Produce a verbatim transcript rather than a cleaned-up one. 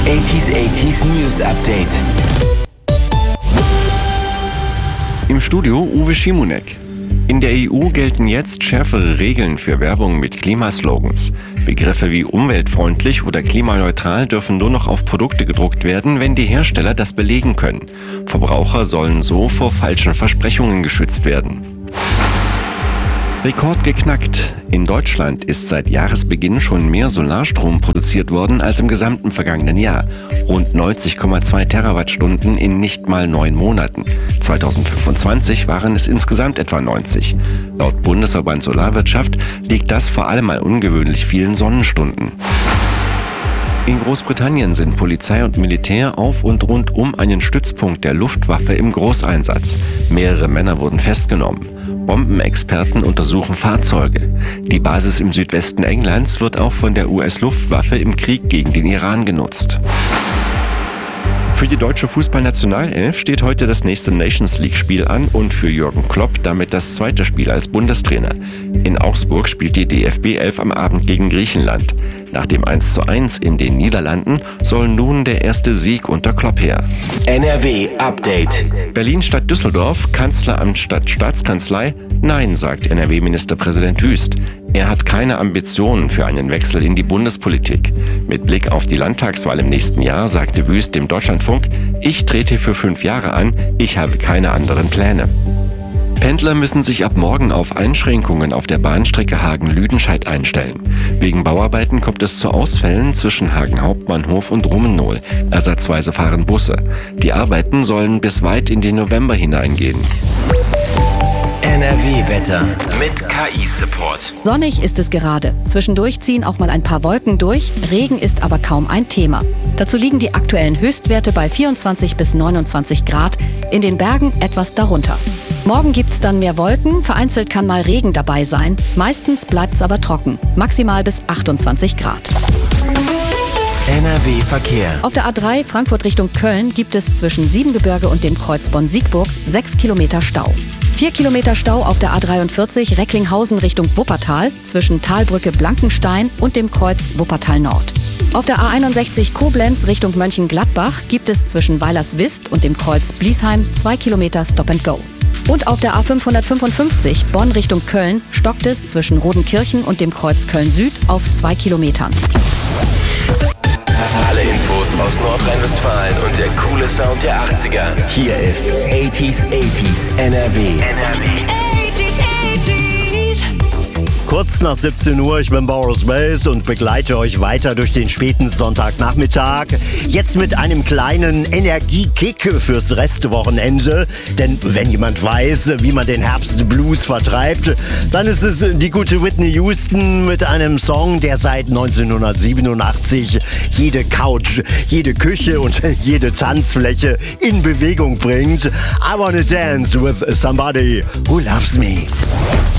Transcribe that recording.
achtziger achtziger News Update. Im Studio Uwe Schimonek. In der E U gelten jetzt schärfere Regeln für Werbung mit Klimaslogans. Begriffe wie umweltfreundlich oder klimaneutral dürfen nur noch auf Produkte gedruckt werden, wenn die Hersteller das belegen können. Verbraucher sollen so vor falschen Versprechungen geschützt werden. Rekord geknackt. In Deutschland ist seit Jahresbeginn schon mehr Solarstrom produziert worden als im gesamten vergangenen Jahr. Rund neunzig Komma zwei Terawattstunden in nicht mal neun Monaten. zweitausendfünfundzwanzig waren es insgesamt etwa neunzig. Laut Bundesverband Solarwirtschaft liegt das vor allem an ungewöhnlich vielen Sonnenstunden. In Großbritannien sind Polizei und Militär auf und rund um einen Stützpunkt der Luftwaffe im Großeinsatz. Mehrere Männer wurden festgenommen. Bombenexperten untersuchen Fahrzeuge. Die Basis im Südwesten Englands wird auch von der U S-Luftwaffe im Krieg gegen den Iran genutzt. Für die deutsche Fußballnationalelf steht heute das nächste Nations-League-Spiel an und für Jürgen Klopp damit das zweite Spiel als Bundestrainer. In Augsburg spielt die D F B elf am Abend gegen Griechenland. Nach dem eins zu eins in den Niederlanden soll nun der erste Sieg unter Klopp her. N R W Update. Berlin statt Düsseldorf, Kanzleramt statt Staatskanzlei? Nein, sagt N R W-Ministerpräsident Wüst. Er hat keine Ambitionen für einen Wechsel in die Bundespolitik. Mit Blick auf die Landtagswahl im nächsten Jahr sagte Wüst dem Deutschlandfunk: Ich trete für fünf Jahre an, ich habe keine anderen Pläne. Pendler müssen sich ab morgen auf Einschränkungen auf der Bahnstrecke Hagen-Lüdenscheid einstellen. Wegen Bauarbeiten kommt es zu Ausfällen zwischen Hagen Hauptbahnhof und Rummennohl. Ersatzweise fahren Busse. Die Arbeiten sollen bis weit in den November hineingehen. N R W-Wetter mit K I-Support. Sonnig ist es gerade. Zwischendurch ziehen auch mal ein paar Wolken durch. Regen ist aber kaum ein Thema. Dazu liegen die aktuellen Höchstwerte bei vierundzwanzig bis neunundzwanzig Grad. In den Bergen etwas darunter. Morgen gibt's dann mehr Wolken. Vereinzelt kann mal Regen dabei sein. Meistens bleibt's aber trocken. Maximal bis achtundzwanzig Grad. N R W-Verkehr. Auf der A drei Frankfurt Richtung Köln gibt es zwischen Siebengebirge und dem Kreuz Bonn-Siegburg sechs Kilometer Stau. Vier Kilometer Stau auf der A dreiundvierzig Recklinghausen Richtung Wuppertal zwischen Talbrücke Blankenstein und dem Kreuz Wuppertal Nord. Auf der A einundsechzig Koblenz Richtung Mönchengladbach gibt es zwischen Weilerswist und dem Kreuz Bliesheim zwei Kilometer Stop and Go. Und auf der A fünfhundertfünfundfünfzig Bonn Richtung Köln stockt es zwischen Rodenkirchen und dem Kreuz Köln Süd auf zwei Kilometern. Alle Infos aus Nordrhein-Westfalen und der coole Sound der achtziger. Hier ist achtziger achtziger N R W. N R W. Kurz nach siebzehn Uhr, ich bin Boris Bells und begleite euch weiter durch den späten Sonntagnachmittag. Jetzt mit einem kleinen Energiekick fürs Restwochenende. Denn wenn jemand weiß, wie man den Herbstblues vertreibt, dann ist es die gute Whitney Houston mit einem Song, der seit neunzehnhundertsiebenundachtzig jede Couch, jede Küche und jede Tanzfläche in Bewegung bringt. I wanna dance with somebody who loves me.